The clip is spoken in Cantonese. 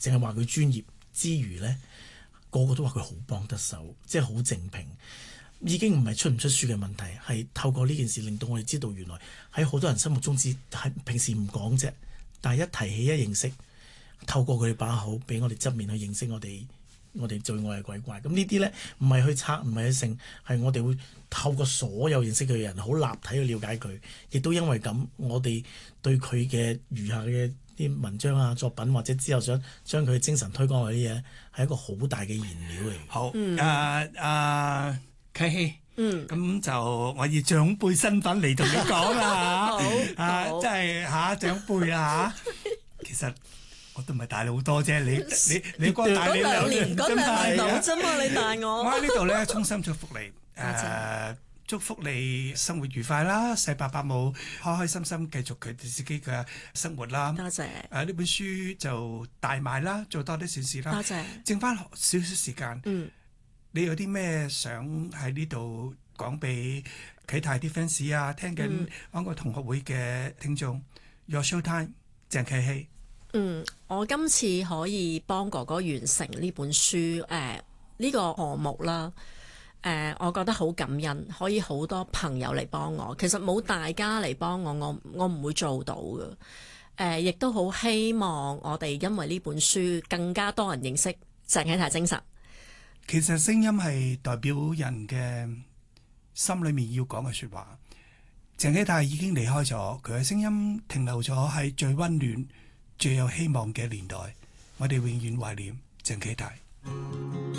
淨係話佢專業之餘呢，個個都話佢好幫得手，即係好正評。已經唔係出唔出書嘅問題，係透過呢件事令到我哋知道原來喺好多人心目中係平時唔講啫，但係一提起一認識，透過佢哋把口俾我哋側面去認識我哋最愛嘅鬼怪。咁呢啲呢，唔係去拆，唔係去勝，係我哋會透過所有認識佢嘅人好立體去了解佢，亦都因為咁，我哋對佢嘅餘下嘅啲文章啊、作品或者之後想將佢嘅精神推廣落啲嘢，係一個好大嘅燃料嚟。 好，啟希，咁就我以長輩身份嚟同你講啦嚇，真係嚇長輩啊嚇，其實我都唔係大你好多啫，你光大你2年嗰2年到啫嘛，你大我。 我喺呢度咧，衷心祝福你，祝福你生活愉快啦，細伯伯母開開心心繼續佢哋自己嘅生活啦。 多謝。 呢本書就大賣啦，做多啲善事啦。 多謝。 剩翻少少時間。你有啲咩想喺呢度講俾啟泰啲 fans 啊，聽緊安國同學會嘅聽眾？Your show time，鄭啟希。 我今次可以幫哥哥完成呢本書呢個項目啦。我覺得好感恩，可以好多朋友嚟幫我。其實冇大家嚟幫我唔會做到嘅。亦都好希望我哋因為呢本書更加多人認識鄭啟泰精神。 其實聲音係代表人嘅心裏面要講嘅説話。鄭啟泰已經離開咗，佢嘅聲音停留咗喺最溫暖、最有希望嘅年代。我哋永遠懷念鄭啟泰。